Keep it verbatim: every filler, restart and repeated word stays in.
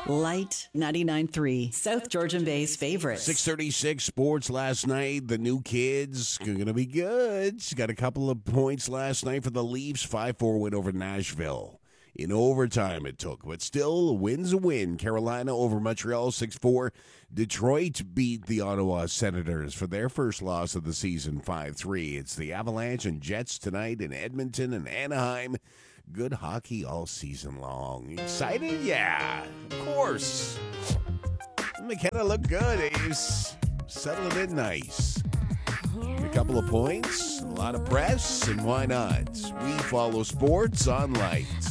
Light ninety-nine point three, South Georgian Bay's favorite. six thirty-six sports last night. The new kids are going to be good. Got a couple of points last night for the Leafs. five four win over Nashville. In overtime it took, but still, a win's a win. Carolina over Montreal, six four. Detroit beat the Ottawa Senators for their first loss of the season, five three. It's the Avalanche and Jets tonight in Edmonton and Anaheim. Good hockey all season long. Excited? Yeah, of course. McKenna looked good. He's settling in nice. A couple of points, a lot of press, and why not? We follow sports on Light.